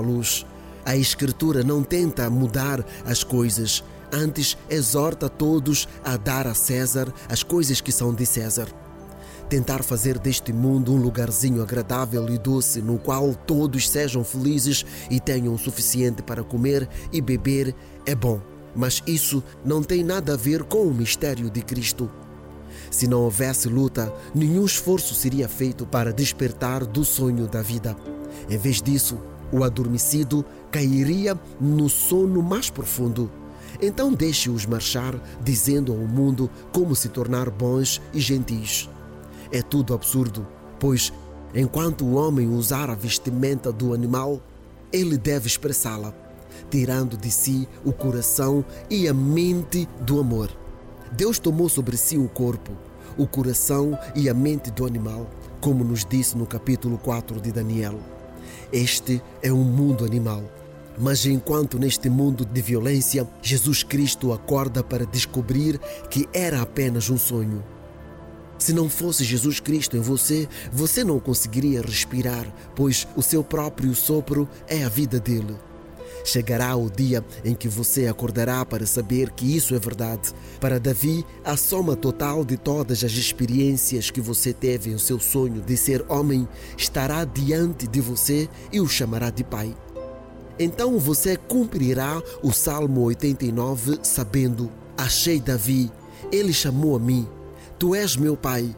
luz. A Escritura não tenta mudar as coisas, antes exorta todos a dar a César as coisas que são de César. Tentar fazer deste mundo um lugarzinho agradável e doce no qual todos sejam felizes e tenham o suficiente para comer e beber é bom, mas isso não tem nada a ver com o mistério de Cristo. Se não houvesse luta, nenhum esforço seria feito para despertar do sonho da vida. Em vez disso, o adormecido cairia no sono mais profundo. Então deixe-os marchar, dizendo ao mundo como se tornar bons e gentis. É tudo absurdo, pois enquanto o homem usar a vestimenta do animal, ele deve expressá-la, tirando de si o coração e a mente do amor. Deus tomou sobre si o corpo, o coração e a mente do animal, como nos disse no capítulo 4 de Daniel. Este é um mundo animal, mas enquanto neste mundo de violência, Jesus Cristo acorda para descobrir que era apenas um sonho. Se não fosse Jesus Cristo em você, você não conseguiria respirar, pois o seu próprio sopro é a vida dele. Chegará o dia em que você acordará para saber que isso é verdade. Para Davi, a soma total de todas as experiências que você teve em seu sonho de ser homem estará diante de você e o chamará de pai. Então você cumprirá o Salmo 89 sabendo: achei Davi, ele chamou a mim. Tu és meu pai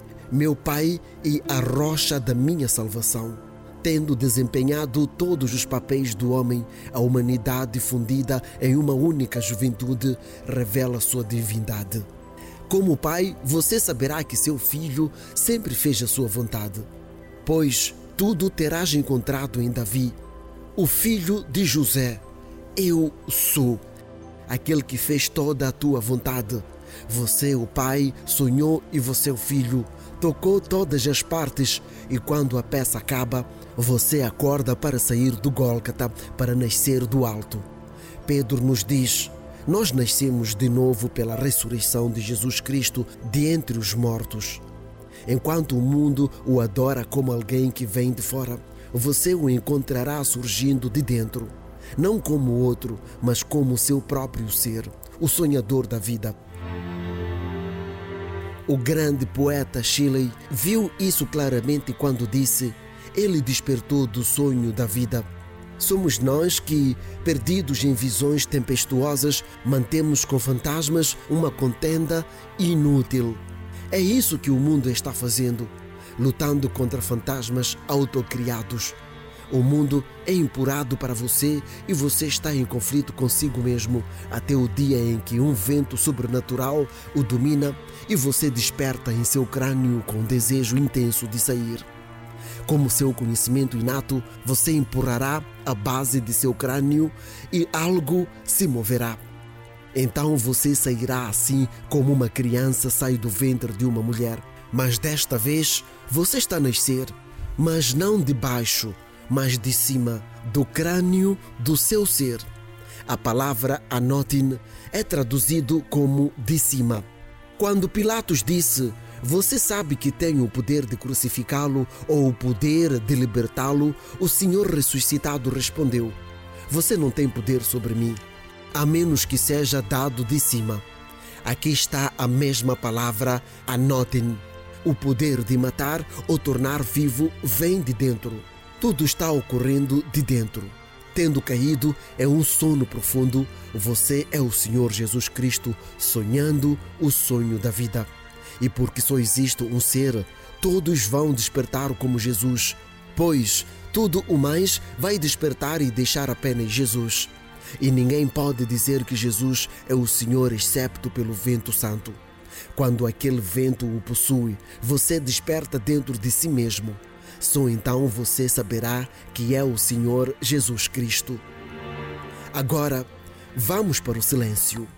e a rocha da minha salvação. Tendo desempenhado todos os papéis do homem, a humanidade fundida em uma única juventude revela sua divindade. Como pai, você saberá que seu filho sempre fez a sua vontade, pois tudo terás encontrado em Davi, o filho de José. Eu sou aquele que fez toda a tua vontade. Você, o pai, sonhou e você, o filho, tocou todas as partes, e quando a peça acaba, você acorda para sair do Gólgota, para nascer do alto. Pedro nos diz: nós nascemos de novo pela ressurreição de Jesus Cristo de entre os mortos. Enquanto o mundo o adora como alguém que vem de fora, você o encontrará surgindo de dentro, não como o outro, mas como o seu próprio ser, o sonhador da vida. O grande poeta Shelley viu isso claramente quando disse: ele despertou do sonho da vida. Somos nós que, perdidos em visões tempestuosas, mantemos com fantasmas uma contenda inútil. É isso que o mundo está fazendo, lutando contra fantasmas autocriados. O mundo é empurrado para você e você está em conflito consigo mesmo até o dia em que um vento sobrenatural o domina e você desperta em seu crânio com desejo intenso de sair. Como seu conhecimento inato, você empurrará a base de seu crânio e algo se moverá. Então você sairá assim como uma criança sai do ventre de uma mulher. Mas desta vez você está a nascer, mas não de baixo, mas de cima, do crânio do seu ser. A palavra anotin é traduzido como de cima. Quando Pilatos disse: você sabe que tem o poder de crucificá-lo ou o poder de libertá-lo, o Senhor ressuscitado respondeu: você não tem poder sobre mim, a menos que seja dado de cima. Aqui está a mesma palavra anotin. O poder de matar ou tornar vivo vem de dentro. Tudo está ocorrendo de dentro. Tendo caído em um sono profundo, você é o Senhor Jesus Cristo sonhando o sonho da vida. E porque só existe um ser, todos vão despertar como Jesus, pois tudo o mais vai despertar e deixar apenas Jesus. E ninguém pode dizer que Jesus é o Senhor excepto pelo vento santo. Quando aquele vento o possui, você desperta dentro de si mesmo. Só então você saberá que é o Senhor Jesus Cristo. Agora, vamos para o silêncio.